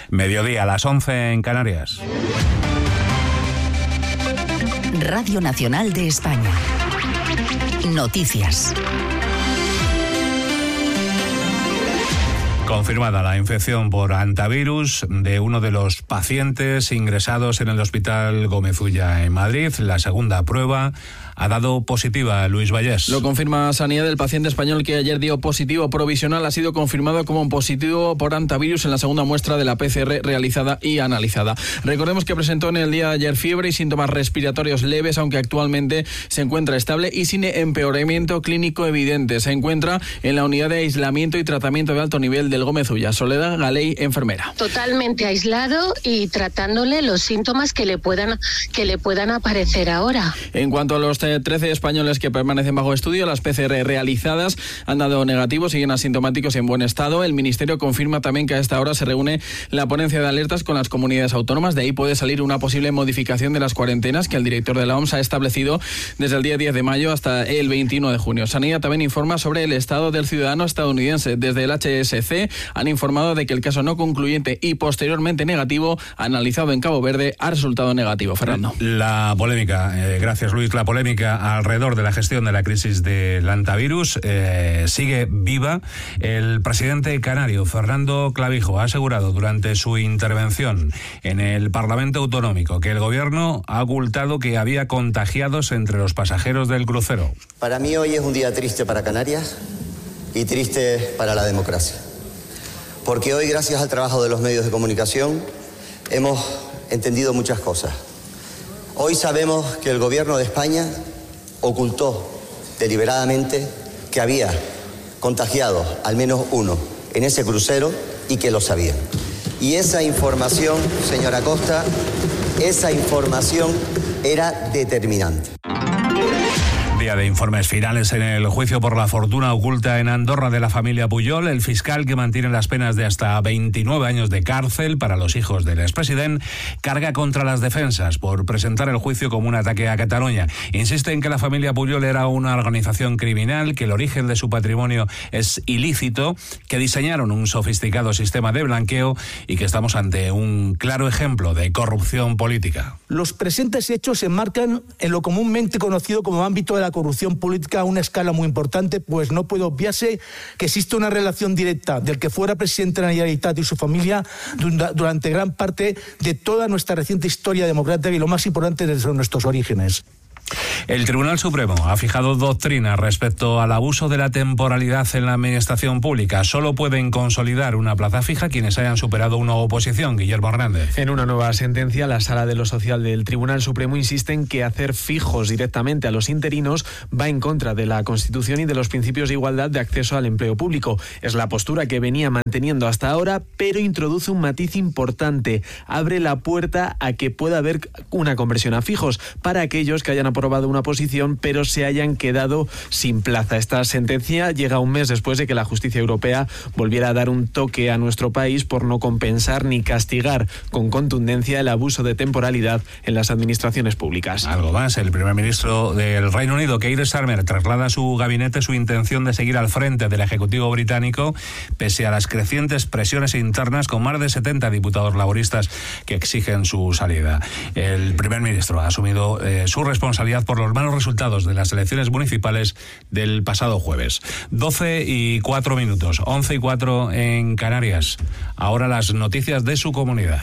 Mediodía, a las 11 en Canarias. Radio Nacional de España. Noticias. Confirmada la infección por hantavirus de uno de los pacientes ingresados en el Hospital Gómez Ulla en Madrid. La segunda prueba ha dado positiva a Luis Vallés. Lo confirma Sanidad. El paciente español que ayer dio positivo provisional ha sido confirmado como positivo por hantavirus en la segunda muestra de la PCR realizada y analizada. Recordemos que presentó en el día de ayer fiebre y síntomas respiratorios leves, aunque actualmente se encuentra estable y sin empeoramiento clínico evidente. Se encuentra en la unidad de aislamiento y tratamiento de alto nivel del Gómez Ulla. Soledad Galey, enfermera. Totalmente aislado y tratándole los síntomas que le puedan aparecer ahora. En cuanto a los 13 españoles que permanecen bajo estudio, las PCR realizadas han dado negativo, siguen asintomáticos y en buen estado. El Ministerio confirma también que a esta hora se reúne la ponencia de alertas con las comunidades autónomas. De ahí puede salir una posible modificación de las cuarentenas que el director de la OMS ha establecido desde el día 10 de mayo hasta el 21 de junio. Sanidad también informa sobre el estado del ciudadano estadounidense. Desde el HSC han informado de que el caso no concluyente y posteriormente negativo, analizado en Cabo Verde, ha resultado negativo. Fernando. La polémica, gracias Luis, la polémica alrededor de la gestión de la crisis del hantavirus sigue viva. El presidente canario, Fernando Clavijo, ha asegurado durante su intervención en el Parlamento Autonómico que el gobierno ha ocultado que había contagiados entre los pasajeros del crucero. Para mí hoy es un día triste para Canarias y triste para la democracia. Porque hoy, gracias al trabajo de los medios de comunicación, hemos entendido muchas cosas. Hoy sabemos que el gobierno de España ocultó deliberadamente que había contagiado al menos uno en ese crucero y que lo sabían. Y esa información, señora Costa, esa información era determinante. Día de informes finales en el juicio por la fortuna oculta en Andorra de la familia Pujol. El fiscal, que mantiene las penas de hasta 29 años de cárcel para los hijos del expresidente, carga contra las defensas por presentar el juicio como un ataque a Cataluña. Insiste en que la familia Pujol era una organización criminal, que el origen de su patrimonio es ilícito, que diseñaron un sofisticado sistema de blanqueo y que estamos ante un claro ejemplo de corrupción política. Los presentes hechos se enmarcan en lo comúnmente conocido como ámbito de la corrupción política a una escala muy importante, pues no puede obviarse que existe una relación directa del que fuera presidente de la Generalitat y su familia durante gran parte de toda nuestra reciente historia democrática y lo más importante desde nuestros orígenes. El Tribunal Supremo ha fijado doctrina respecto al abuso de la temporalidad en la administración pública. Solo pueden consolidar una plaza fija quienes hayan superado una oposición. Guillermo Hernández. En una nueva sentencia, la Sala de lo Social del Tribunal Supremo insiste en que hacer fijos directamente a los interinos va en contra de la Constitución y de los principios de igualdad de acceso al empleo público. Es la postura que venía manteniendo hasta ahora, pero introduce un matiz importante. Abre la puerta a que pueda haber una conversión a fijos para aquellos que hayan aprobado una posición pero se hayan quedado sin plaza. Esta sentencia llega un mes después de que la justicia europea volviera a dar un toque a nuestro país por no compensar ni castigar con contundencia el abuso de temporalidad en las administraciones públicas. Algo más, el primer ministro del Reino Unido, Keir Starmer, traslada a su gabinete su intención de seguir al frente del Ejecutivo británico pese a las crecientes presiones internas, con más de 70 diputados laboristas que exigen su salida. El primer ministro ha asumido su responsabilidad por los malos resultados de las elecciones municipales del pasado jueves. 12:04, 11:04 en Canarias. Ahora las noticias de su comunidad.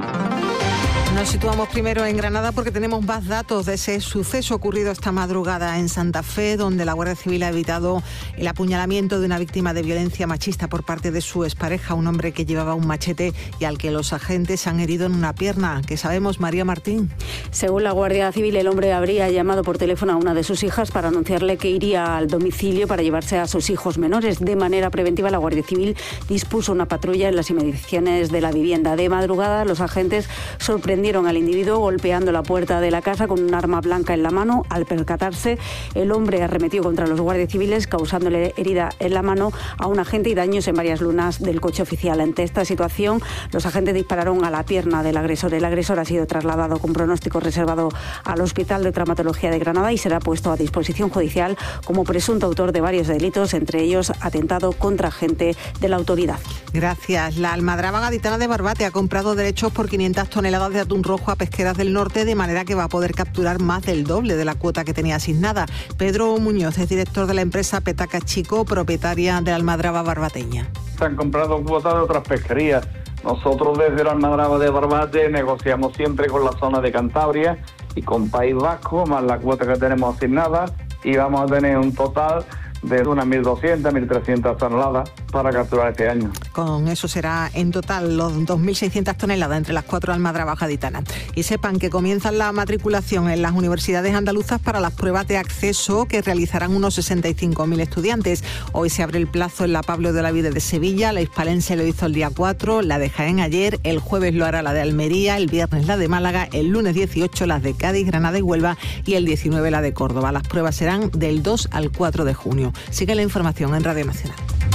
Nos situamos primero en Granada porque tenemos más datos de ese suceso ocurrido esta madrugada en Santa Fe, donde la Guardia Civil ha evitado el apuñalamiento de una víctima de violencia machista por parte de su expareja, un hombre que llevaba un machete y al que los agentes han herido en una pierna. ¿Qué sabemos, María Martín? Según la Guardia Civil, el hombre habría llamado por teléfono a una de sus hijas para anunciarle que iría al domicilio para llevarse a sus hijos menores. De manera preventiva, la Guardia Civil dispuso una patrulla en las inmediaciones de la vivienda. De madrugada, los agentes sorprendieron sorprendieron al individuo golpeando la puerta de la casa con un arma blanca en la mano. Al percatarse, el hombre arremetió contra los guardias civiles, causándole herida en la mano a un agente y daños en varias lunas del coche oficial. Ante esta situación, los agentes dispararon a la pierna del agresor. El agresor ha sido trasladado con pronóstico reservado al Hospital de Traumatología de Granada y será puesto a disposición judicial como presunto autor de varios delitos, entre ellos atentado contra agente de la autoridad. Gracias. La Almadraba gaditana de Barbate ha comprado derechos por 500 toneladas de atún rojo a pesqueras del norte, de manera que va a poder capturar más del doble de la cuota que tenía asignada. Pedro Muñoz es director de la empresa Petaca Chico, propietaria de la Almadraba barbateña. Se han comprado cuotas de otras pesquerías. Nosotros desde la Almadraba de Barbate negociamos siempre con la zona de Cantabria y con País Vasco, más la cuota que tenemos asignada, y vamos a tener un total de unas 1.200, 1.300 toneladas para capturar este año. Con eso será en total los 2.600 toneladas entre las 4 almadrabas gaditanas. Y sepan que comienzan la matriculación en las universidades andaluzas para las pruebas de acceso que realizarán unos 65.000 estudiantes. Hoy se abre el plazo en la Pablo de Olavide de Sevilla, la hispalense lo hizo el día 4, la de Jaén ayer, el jueves lo hará la de Almería, el viernes la de Málaga, el lunes 18 las de Cádiz, Granada y Huelva y el 19 la de Córdoba. Las pruebas serán del 2 al 4 de junio. Sigue la información en Radio Nacional.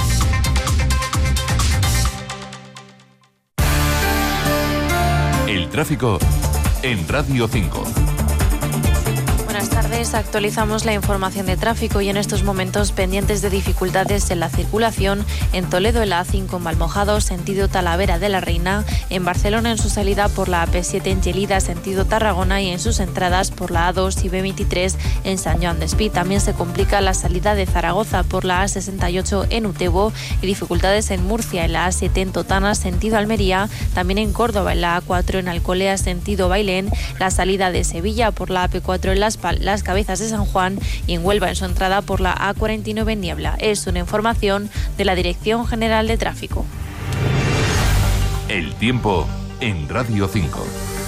El tráfico en Radio 5. Buenas tardes, actualizamos la información de tráfico y en estos momentos pendientes de dificultades en la circulación en Toledo en la A5 en Valmojado, sentido Talavera de la Reina, en Barcelona en su salida por la AP7 en Gelida, sentido Tarragona y en sus entradas por la A2 y B23 en San Joan d'Espí. También se complica la salida de Zaragoza por la A68 en Utebo y dificultades en Murcia en la A7 en Totana, sentido Almería, también en Córdoba en la A4 en Alcolea, sentido Bailén, la salida de Sevilla por la AP4 en Las Cabezas de San Juan y en Huelva en su entrada por la A49 en Niebla. Es una información de la Dirección General de Tráfico. El tiempo en Radio 5.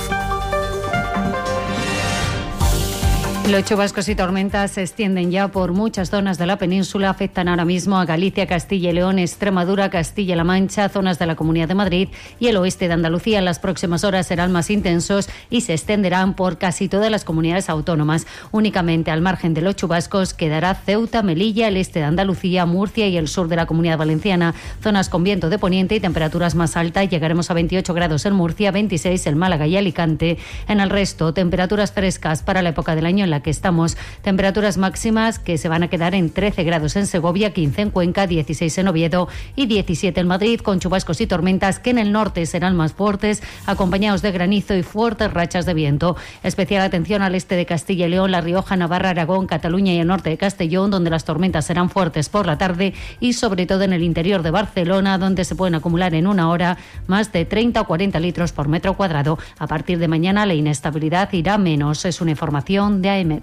Los chubascos y tormentas se extienden ya por muchas zonas de la península, afectan ahora mismo a Galicia, Castilla y León, Extremadura, Castilla-La Mancha, zonas de la Comunidad de Madrid y el oeste de Andalucía. En las próximas horas serán más intensos y se extenderán por casi todas las comunidades autónomas. Únicamente al margen de los chubascos quedará Ceuta, Melilla, el este de Andalucía, Murcia y el sur de la Comunidad Valenciana. Zonas con viento de poniente y temperaturas más altas. Llegaremos a 28 grados en Murcia, 26 en Málaga y Alicante. En el resto, temperaturas frescas para la época del año en la que estamos. Temperaturas máximas que se van a quedar en 13 grados en Segovia, 15 en Cuenca, 16 en Oviedo y 17 en Madrid, con chubascos y tormentas que en el norte serán más fuertes, acompañados de granizo y fuertes rachas de viento. Especial atención al este de Castilla y León, La Rioja, Navarra, Aragón, Cataluña y el norte de Castellón, donde las tormentas serán fuertes por la tarde, y sobre todo en el interior de Barcelona, donde se pueden acumular en una hora más de 30 o 40 litros por metro cuadrado. A partir de mañana la inestabilidad irá menos. Es una información de AEMET.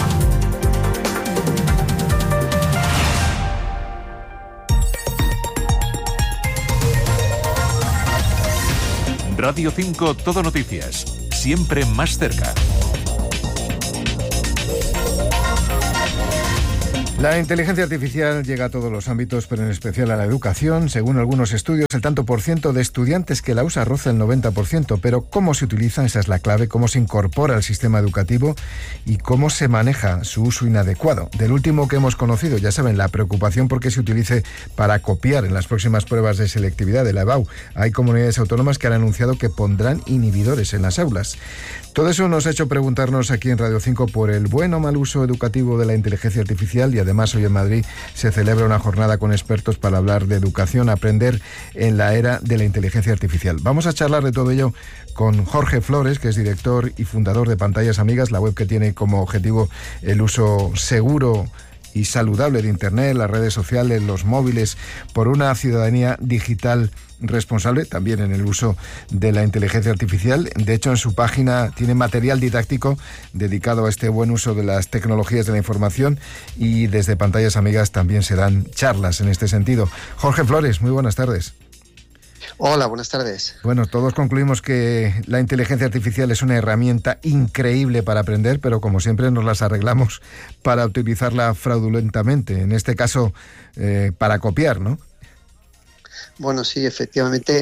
Radio 5 Todo Noticias, siempre más cerca. La inteligencia artificial llega a todos los ámbitos, pero en especial a la educación. Según algunos estudios, el tanto por ciento de estudiantes que la usa roza el 90%. Pero ¿cómo se utiliza? Esa es la clave. ¿Cómo se incorpora al sistema educativo? Y ¿cómo se maneja su uso inadecuado? Del último que hemos conocido, ya saben, la preocupación por que se utilice para copiar en las próximas pruebas de selectividad de la EBAU. Hay comunidades autónomas que han anunciado que pondrán inhibidores en las aulas. Todo eso nos ha hecho preguntarnos aquí en Radio 5 por el buen o mal uso educativo de la inteligencia artificial, y además hoy en Madrid se celebra una jornada con expertos para hablar de educación, aprender en la era de la inteligencia artificial. Vamos a charlar de todo ello con Jorge Flores, que es director y fundador de Pantallas Amigas, la web que tiene como objetivo el uso seguro y saludable de Internet, las redes sociales, los móviles, por una ciudadanía digital responsable, también en el uso de la inteligencia artificial. De hecho, en su página tiene material didáctico dedicado a este buen uso de las tecnologías de la información, y desde Pantallas Amigas también se dan charlas en este sentido. Jorge Flores, muy buenas tardes. Hola, buenas tardes. Bueno, todos concluimos que la inteligencia artificial es una herramienta increíble para aprender, pero como siempre nos las arreglamos para utilizarla fraudulentamente, en este caso para copiar, ¿no? Bueno, sí, efectivamente,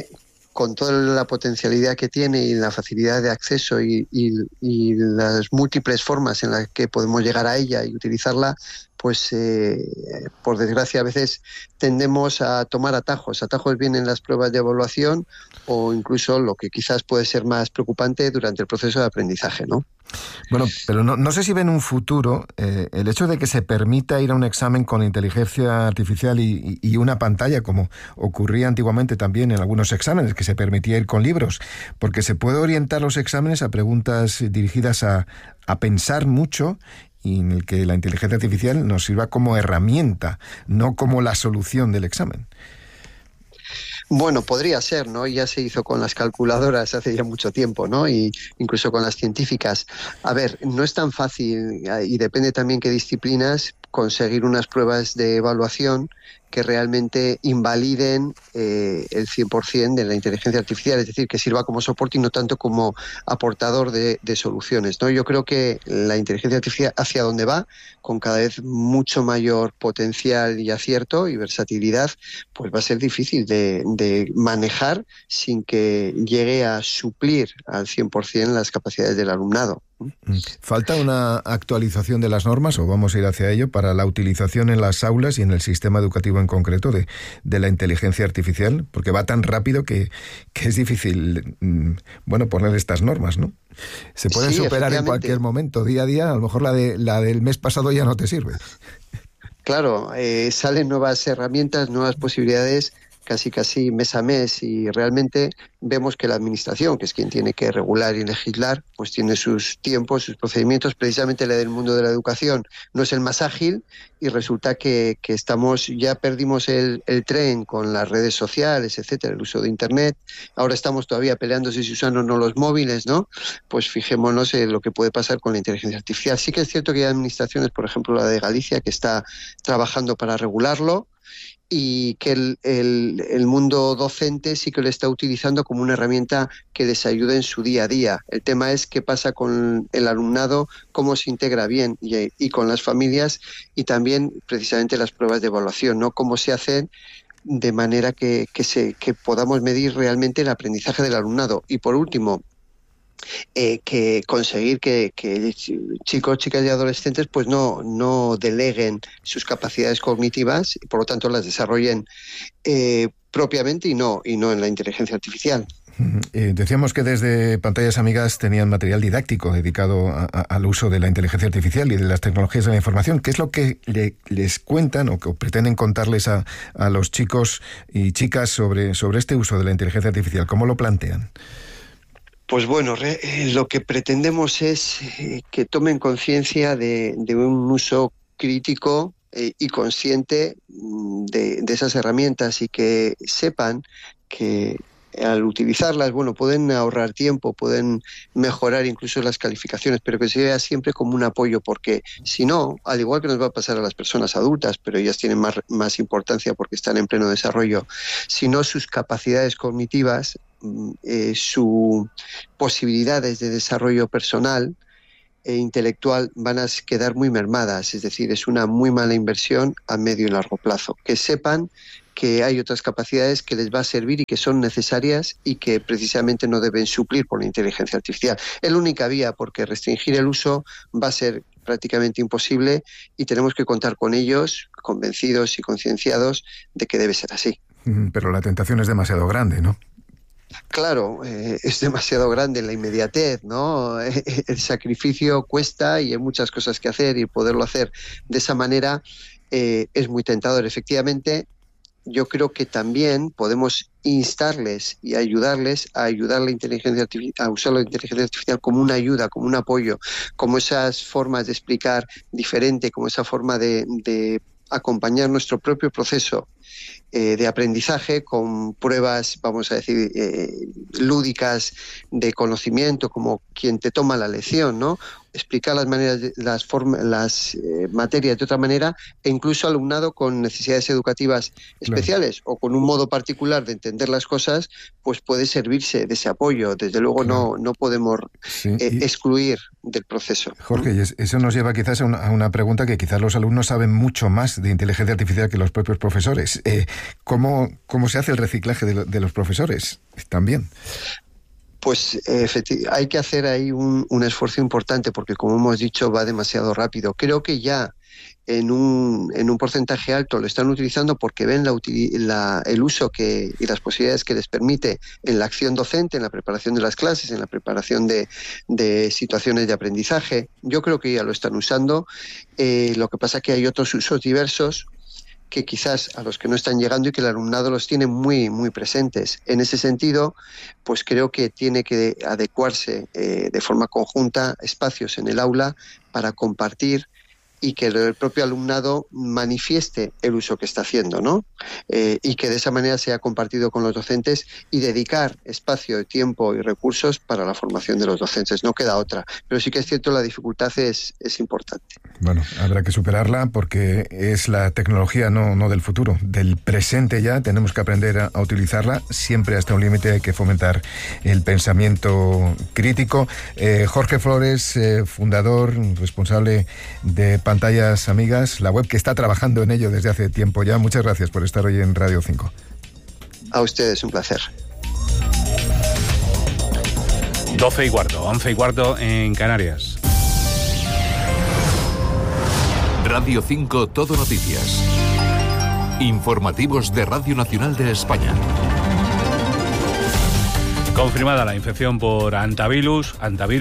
con toda la potencialidad que tiene y la facilidad de acceso y las múltiples formas en las que podemos llegar a ella y utilizarla, pues por desgracia a veces tendemos a tomar atajos. Atajos vienen en las pruebas de evaluación o incluso lo que quizás puede ser más preocupante durante el proceso de aprendizaje, ¿no? Bueno, pero no sé si ven un futuro el hecho de que se permita ir a un examen con inteligencia artificial y una pantalla, como ocurría antiguamente también en algunos exámenes, que se permitía ir con libros, porque se puede orientar los exámenes a preguntas dirigidas a pensar mucho, y en el que la inteligencia artificial nos sirva como herramienta, no como la solución del examen. Bueno, podría ser, ¿no? Ya se hizo con las calculadoras hace ya mucho tiempo, ¿no? Y incluso con las científicas. A ver, no es tan fácil y depende también qué disciplinas conseguir unas pruebas de evaluación que realmente invaliden el 100% de la inteligencia artificial, es decir, que sirva como soporte y no tanto como aportador de soluciones, ¿no? Yo creo que la inteligencia artificial hacia donde va, con cada vez mucho mayor potencial y acierto y versatilidad, pues va a ser difícil de manejar sin que llegue a suplir al 100% las capacidades del alumnado. ¿Falta una actualización de las normas, o vamos a ir hacia ello, para la utilización en las aulas y en el sistema educativo en concreto de la inteligencia artificial? Porque va tan rápido que es difícil, poner estas normas, ¿no? Se pueden superar en cualquier momento, día a día. A lo mejor la del mes pasado ya no te sirve. Claro, salen nuevas herramientas, nuevas posibilidades casi mes a mes, y realmente vemos que la administración, que es quien tiene que regular y legislar, pues tiene sus tiempos, sus procedimientos. Precisamente la del mundo de la educación no es el más ágil, y resulta que ya perdimos el tren con las redes sociales, etcétera, el uso de Internet. Ahora estamos todavía peleando si se usan o no los móviles, ¿no? Pues fijémonos en lo que puede pasar con la inteligencia artificial. Sí que es cierto que hay administraciones, por ejemplo la de Galicia, que está trabajando para regularlo, y que el mundo docente sí que lo está utilizando como una herramienta que les ayude en su día a día. El tema es qué pasa con el alumnado, cómo se integra bien y con las familias, y también precisamente las pruebas de evaluación, ¿no? Cómo se hacen de manera que podamos medir realmente el aprendizaje del alumnado. Y por último, que conseguir que chicos, chicas y adolescentes pues no deleguen sus capacidades cognitivas y por lo tanto las desarrollen propiamente y no en la inteligencia artificial. Decíamos que desde Pantallas Amigas tenían material didáctico dedicado al uso de la inteligencia artificial y de las tecnologías de la información. ¿Qué es lo que les cuentan o que pretenden contarles a los chicos y chicas sobre este uso de la inteligencia artificial? ¿Cómo lo plantean? Pues bueno, lo que pretendemos es que tomen conciencia de un uso crítico y consciente de esas herramientas, y que sepan que al utilizarlas, pueden ahorrar tiempo, pueden mejorar incluso las calificaciones, pero que se vea siempre como un apoyo, porque si no, al igual que nos va a pasar a las personas adultas, pero ellas tienen más importancia porque están en pleno desarrollo, si no, sus capacidades cognitivas, sus posibilidades de desarrollo personal e intelectual van a quedar muy mermadas. Es decir, es una muy mala inversión a medio y largo plazo. Que sepan que hay otras capacidades que les va a servir y que son necesarias y que precisamente no deben suplir por la inteligencia artificial. Es la única vía, porque restringir el uso va a ser prácticamente imposible, y tenemos que contar con ellos, convencidos y concienciados de que debe ser así. Pero la tentación es demasiado grande, ¿no? Claro, es demasiado grande la inmediatez, ¿no? El sacrificio cuesta y hay muchas cosas que hacer, y poderlo hacer de esa manera es muy tentador. Efectivamente, yo creo que también podemos instarles y ayudarles a ayudar la inteligencia artificial, a usar la inteligencia artificial como una ayuda, como un apoyo, como esas formas de explicar diferente, como esa forma de acompañar nuestro propio proceso de aprendizaje con pruebas, vamos a decir, lúdicas de conocimiento, como quien te toma la lección, ¿no? Explicar las maneras, las materias de otra manera, e incluso alumnado con necesidades educativas especiales, claro, o con un modo particular de entender las cosas, pues puede servirse de ese apoyo. Desde luego, claro, no podemos excluir del proceso. Jorge, y eso nos lleva quizás a una pregunta, que quizás los alumnos saben mucho más de inteligencia artificial que los propios profesores. profesores. ¿Cómo se hace el reciclaje de los profesores también? Pues hay que hacer ahí un esfuerzo importante porque, como hemos dicho, va demasiado rápido. Creo que ya en un porcentaje alto lo están utilizando porque ven el uso y las posibilidades que les permite en la acción docente, en la preparación de las clases, en la preparación de situaciones de aprendizaje. Yo creo que ya lo están usando. Lo que pasa es que hay otros usos diversos que quizás a los que no están llegando y que el alumnado los tiene muy, muy presentes. En ese sentido, pues creo que tiene que adecuarse de forma conjunta espacios en el aula para compartir y que el propio alumnado manifieste el uso que está haciendo, ¿no? Y que de esa manera sea compartido con los docentes y dedicar espacio, tiempo y recursos para la formación de los docentes. No queda otra. Pero sí que es cierto, la dificultad es importante. Bueno, habrá que superarla porque es la tecnología no del futuro, del presente ya. Tenemos que aprender a utilizarla. Siempre hasta un límite hay que fomentar el pensamiento crítico. Jorge Flores, fundador, responsable de Pantallas Amigas, la web que está trabajando en ello desde hace tiempo ya. Muchas gracias por estar hoy en Radio 5. A ustedes, un placer. 12:15, 11:15 en Canarias. Radio 5 Todo Noticias. Informativos de Radio Nacional de España. Confirmada la infección por antivirus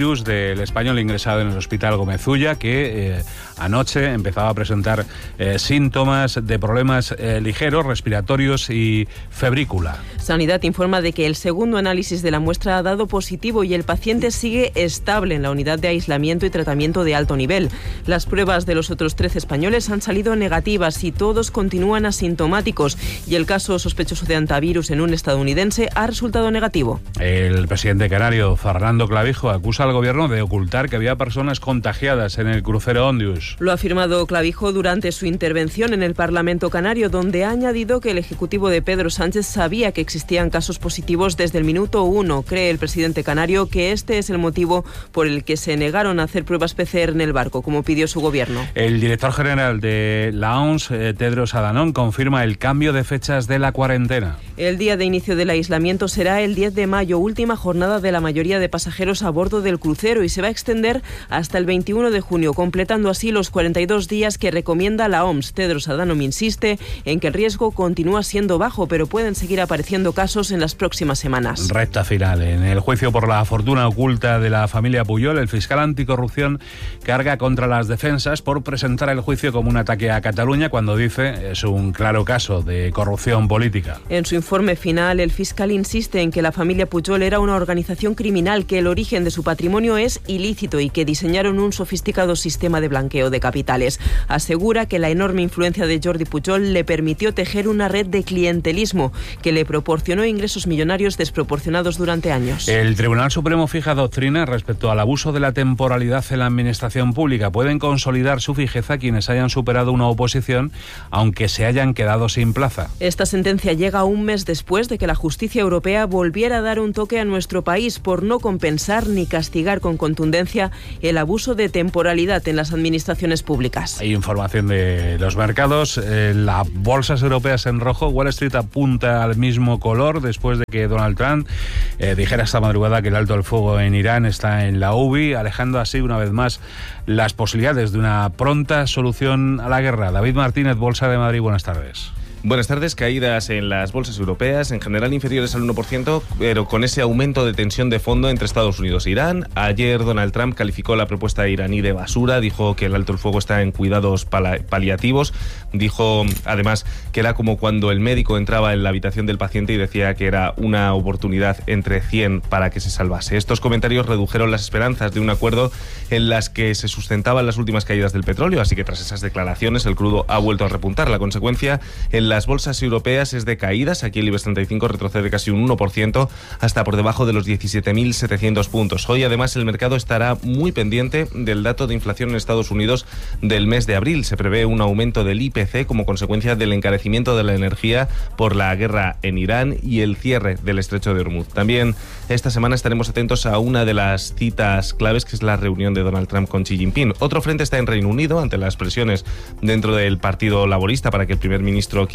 del español ingresado en el Hospital Gómez Ulla, que anoche empezaba a presentar síntomas de problemas ligeros, respiratorios y febrícula. Sanidad informa de que el segundo análisis de la muestra ha dado positivo y el paciente sigue estable en la unidad de aislamiento y tratamiento de alto nivel. Las pruebas de los otros 13 españoles han salido negativas y todos continúan asintomáticos, y el caso sospechoso de antivirus en un estadounidense ha resultado negativo. El presidente canario, Fernando Clavijo, acusa al gobierno de ocultar que había personas contagiadas en el crucero Ondius. Lo ha afirmado Clavijo durante su intervención en el Parlamento canario, donde ha añadido que el ejecutivo de Pedro Sánchez sabía que existían casos positivos desde el minuto 1. Cree el presidente canario que este es el motivo por el que se negaron a hacer pruebas PCR en el barco, como pidió su gobierno. El director general de la OMS, Tedros Adhanom, confirma el cambio de fechas de la cuarentena. El día de inicio del aislamiento será el 10 de mayo, última jornada de la mayoría de pasajeros a bordo del crucero, y se va a extender hasta el 21 de junio, completando así los 42 días que recomienda la OMS. Tedros Adhanom insiste en que el riesgo continúa siendo bajo, pero pueden seguir apareciendo casos en las próximas semanas. Recta final. En el juicio por la fortuna oculta de la familia Pujol, el fiscal anticorrupción carga contra las defensas por presentar el juicio como un ataque a Cataluña, cuando dice es un claro caso de corrupción política. En su informe final, el fiscal insiste en que la familia Pujol era una organización criminal, que el origen de su patrimonio es ilícito y que diseñaron un sofisticado sistema de blanqueo de capitales. Asegura que la enorme influencia de Jordi Pujol le permitió tejer una red de clientelismo que le proporcionó ingresos millonarios desproporcionados durante años. El Tribunal Supremo fija doctrina respecto al abuso de la temporalidad en la administración pública. Pueden consolidar su fijeza quienes hayan superado una oposición, aunque se hayan quedado sin plaza. Esta sentencia llega un mes después de que la justicia europea volviera a dar un toque a nuestro país por no compensar ni castigar con contundencia el abuso de temporalidad en las administraciones públicas. Hay información de los mercados. Las bolsas europeas en rojo. Wall Street apunta al mismo color después de que Donald Trump dijera esta madrugada que el alto el fuego en Irán está en la UBI, alejando así una vez más las posibilidades de una pronta solución a la guerra. David Martínez, Bolsa de Madrid, buenas tardes. Buenas tardes. Caídas en las bolsas europeas, en general inferiores al 1%, pero con ese aumento de tensión de fondo entre Estados Unidos e Irán. Ayer Donald Trump calificó la propuesta iraní de basura, dijo que el alto el fuego está en cuidados paliativos, dijo además que era como cuando el médico entraba en la habitación del paciente y decía que era una oportunidad entre 100 para que se salvase. Estos comentarios redujeron las esperanzas de un acuerdo en las que se sustentaban las últimas caídas del petróleo, así que tras esas declaraciones el crudo ha vuelto a repuntar. La consecuencia en las bolsas europeas es de caídas. Aquí el IBEX 35 retrocede casi un 1% hasta por debajo de los 17.700 puntos. Hoy además el mercado estará muy pendiente del dato de inflación en Estados Unidos del mes de abril. Se prevé un aumento del IPC como consecuencia del encarecimiento de la energía por la guerra en Irán y el cierre del estrecho de Hormuz. También esta semana estaremos atentos a una de las citas claves, que es la reunión de Donald Trump con Xi Jinping. Otro frente está en Reino Unido ante las presiones dentro del Partido Laborista para que el primer ministro Keir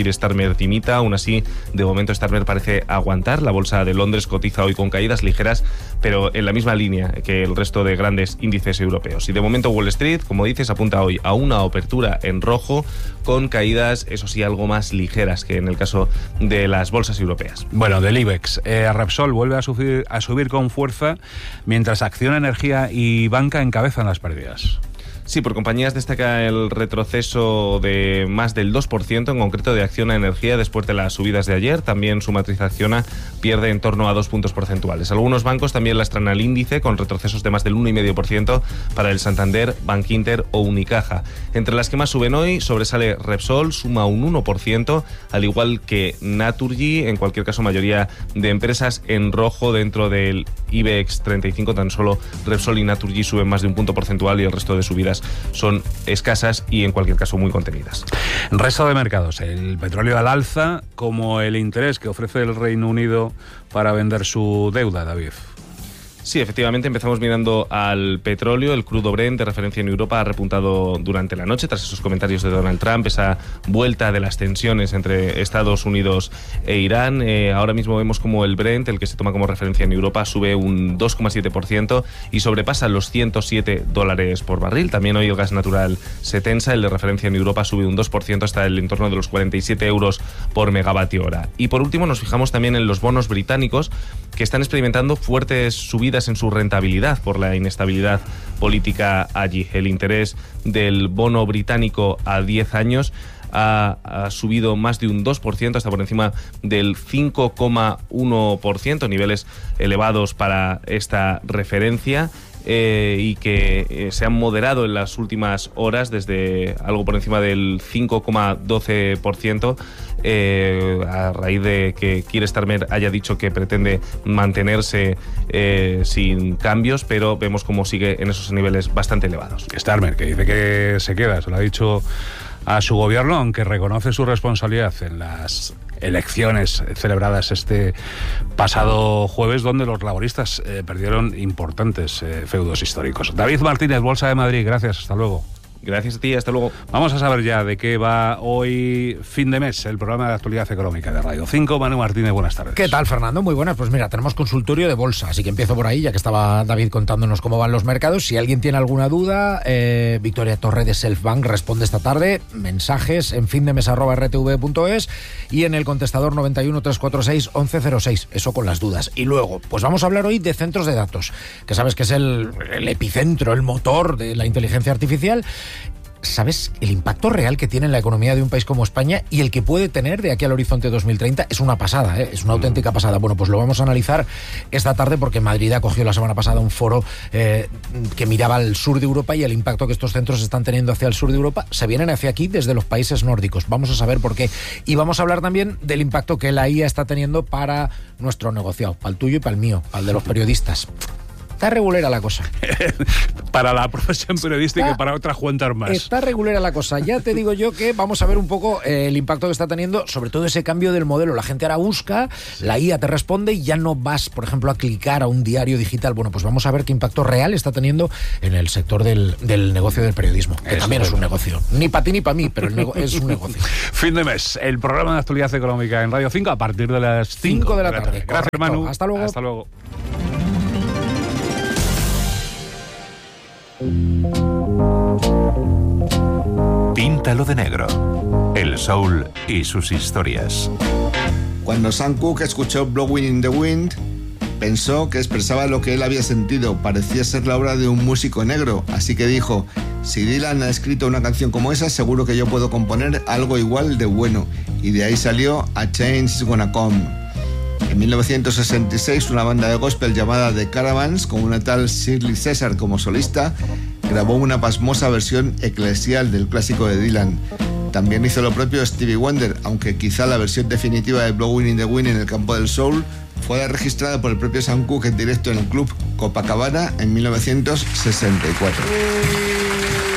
Keir Starmer dimita. Aún así, de momento Starmer parece aguantar. La bolsa de Londres cotiza hoy con caídas ligeras, pero en la misma línea que el resto de grandes índices europeos. Y de momento Wall Street, como dices, apunta hoy a una apertura en rojo, con caídas, eso sí, algo más ligeras que en el caso de las bolsas europeas. Bueno, del IBEX, Repsol vuelve a subir con fuerza, mientras Acciona, Energía y Banca encabezan las pérdidas. Sí, por compañías destaca el retroceso de más del 2%, en concreto de Acciona Energía, después de las subidas de ayer. También su matriz Acciona pierde en torno a 2 puntos porcentuales. Algunos bancos también lastran al índice, con retrocesos de más del 1,5% para el Santander, Bankinter o Unicaja. Entre las que más suben hoy sobresale Repsol, suma un 1%, al igual que Naturgy. En cualquier caso, mayoría de empresas en rojo dentro del IBEX 35. Tan solo Repsol y Naturgy suben más de un punto porcentual y el resto de subidas son escasas y en cualquier caso muy contenidas. Resto de mercados, el petróleo al alza, como el interés que ofrece el Reino Unido para vender su deuda, David. Sí, efectivamente, empezamos mirando al petróleo. El crudo Brent, de referencia en Europa, ha repuntado durante la noche tras esos comentarios de Donald Trump, esa vuelta de las tensiones entre Estados Unidos e Irán. Ahora mismo vemos como el Brent, el que se toma como referencia en Europa, sube un 2,7% y sobrepasa los $107 por barril. También hoy el gas natural se tensa, el de referencia en Europa sube un 2% hasta el entorno de los 47 euros por megavatio hora. Y por último nos fijamos también en los bonos británicos, que están experimentando fuertes subidas en su rentabilidad por la inestabilidad política allí. El interés del bono británico a 10 años ha subido más de un 2%, hasta por encima del 5,1%, niveles elevados para esta referencia. Y que se han moderado en las últimas horas desde algo por encima del 5,12%, a raíz de que Keir Starmer haya dicho que pretende mantenerse sin cambios, pero vemos cómo sigue en esos niveles bastante elevados. Starmer, que dice que se queda, se lo ha dicho a su gobierno, aunque reconoce su responsabilidad en las elecciones celebradas este pasado jueves, donde los laboristas perdieron importantes feudos históricos. David Martínez, Bolsa de Madrid, gracias, hasta luego. Gracias a ti, hasta luego. Vamos a saber ya de qué va hoy Fin de Mes, el programa de actualidad económica de Radio 5. Manu Martínez, buenas tardes. ¿Qué tal, Fernando? Muy buenas. Pues mira, tenemos consultorio de bolsa, así que empiezo por ahí, ya que estaba David contándonos cómo van los mercados. Si alguien tiene alguna duda, Victoria Torre de Selfbank responde esta tarde. Mensajes en findemes@rtv.es y en el contestador 91 346 1106. Eso con las dudas. Y luego, pues vamos a hablar hoy de centros de datos, que sabes que es el epicentro, el motor de la inteligencia artificial. ¿Sabes el impacto real que tiene en la economía de un país como España y el que puede tener de aquí al horizonte 2030? Es una pasada, es una auténtica pasada. Bueno, pues lo vamos a analizar esta tarde porque Madrid acogió la semana pasada un foro que miraba al sur de Europa y el impacto que estos centros están teniendo hacia el sur de Europa. Se vienen hacia aquí desde los países nórdicos. Vamos a saber por qué. Y vamos a hablar también del impacto que la IA está teniendo para nuestro negociado, para el tuyo y para el mío, para el de los periodistas. Está regulera la cosa. Para la profesión periodística y para otras cuentas más. Está regulera la cosa. Ya te digo yo que vamos a ver un poco el impacto que está teniendo, sobre todo ese cambio del modelo. La gente ahora busca, la IA te responde y ya no vas, por ejemplo, a clicar a un diario digital. Bueno, pues vamos a ver qué impacto real está teniendo en el sector del negocio del periodismo, que también es un negocio. Ni para ti ni para mí, pero es un negocio. Fin de mes, el programa de actualidad económica en Radio 5 a partir de las 5 de la tarde. Gracias, Manu. Hasta luego. Hasta luego. Píntalo de negro. El soul y sus historias. Cuando Sam Cooke escuchó Blowing in the Wind, pensó que expresaba lo que él había sentido. Parecía ser la obra de un músico negro, así que dijo: si Dylan ha escrito una canción como esa, seguro que yo puedo componer algo igual de bueno. Y de ahí salió A Change Is Gonna Come. En 1966, una banda de gospel llamada The Caravans, con una tal Shirley César como solista, grabó una pasmosa versión eclesial del clásico de Dylan. También hizo lo propio Stevie Wonder, aunque quizá la versión definitiva de Blowing in the Wind en el campo del soul fue registrada por el propio Sam Cooke en directo en el club Copacabana en 1964.